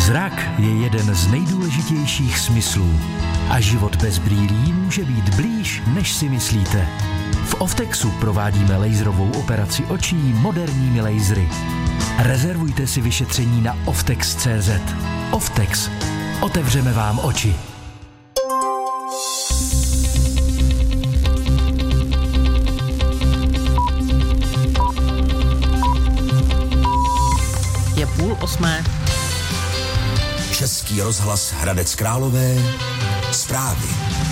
Zrak je jeden z nejdůležitějších smyslů a život bez brýlí může být blíž, než si myslíte. V Oftexu provádíme laserovou operaci očí moderními lasery. Rezervujte si vyšetření na oftex.cz. Oftex. Otevřeme vám oči. Je 7:30. Český rozhlas Hradec Králové. Zprávy.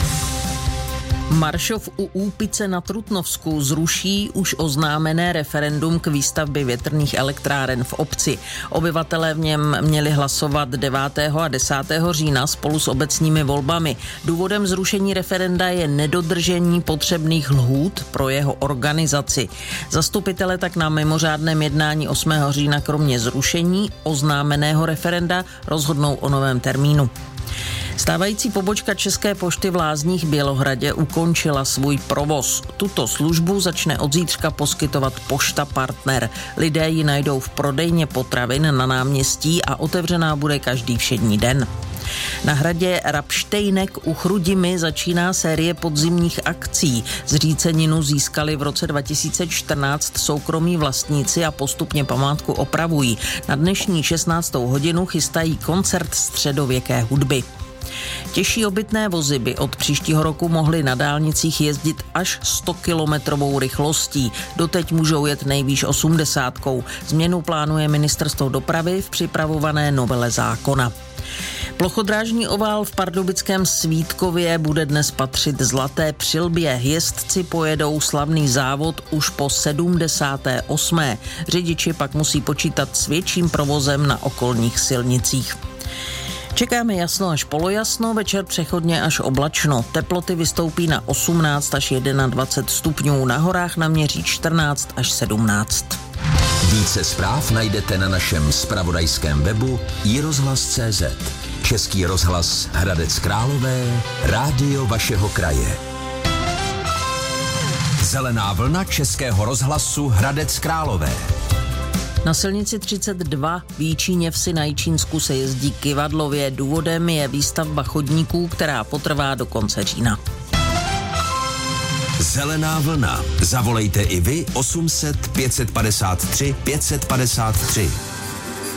Maršov u Úpice na Trutnovsku zruší už oznámené referendum k výstavbě větrných elektráren v obci. Obyvatelé v něm měli hlasovat 9. a 10. října spolu s obecními volbami. Důvodem zrušení referenda je nedodržení potřebných lhůt pro jeho organizaci. Zastupitelé tak na mimořádném jednání 8. října kromě zrušení oznámeného referenda rozhodnou o novém termínu. Stávající pobočka České pošty v Lázních Bělohradě ukončila svůj provoz. Tuto službu začne od zítřka poskytovat Pošta Partner. Lidé ji najdou v prodejně potravin na náměstí a otevřená bude každý všední den. Na hradě Rapštejnek u Chrudimi začíná série podzimních akcí. Zříceninu získali v roce 2014 soukromí vlastníci a postupně památku opravují. Na dnešní 16. hodinu chystají koncert středověké hudby. Těžší obytné vozy by od příštího roku mohly na dálnicích jezdit až 100kilometrovou rychlostí. Doteď můžou jet nejvýš 80. Změnu plánuje Ministerstvo dopravy v připravované novele zákona. Plochodrážní ovál v pardubickém Svítkově bude dnes patřit Zlaté přilbě. Jezdci pojedou slavný závod už po 78. Řidiči pak musí počítat s větším provozem na okolních silnicích. Čekáme jasno až polojasno, večer přechodně až oblačno. Teploty vystoupí na 18 až 21 stupňů, na horách naměří 14 až 17. Více zpráv najdete na našem zpravodajském webu iRozhlas.cz. Český rozhlas Hradec Králové, rádio vašeho kraje. Zelená vlna Českého rozhlasu Hradec Králové. Na silnici 32 v Jíčíněvsi na Jičínsku se jezdí kyvadlově. Důvodem je výstavba chodníků, která potrvá do konce října. Zelená vlna. Zavolejte i vy 800 553 553.